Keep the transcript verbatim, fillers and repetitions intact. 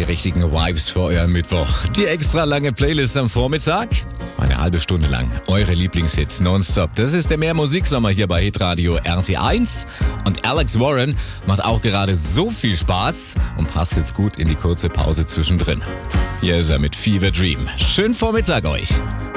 die richtigen Vibes für euren Mittwoch. Die extra lange Playlist am Vormittag. Eine halbe Stunde lang eure Lieblingshits nonstop. Das ist der Mehr Musiksommer hier bei Hitradio R T eins. Und Alex Warren macht auch gerade so viel Spaß und passt jetzt gut in die kurze Pause zwischendrin. Hier ist er mit Fever Dream. Schönen Vormittag euch.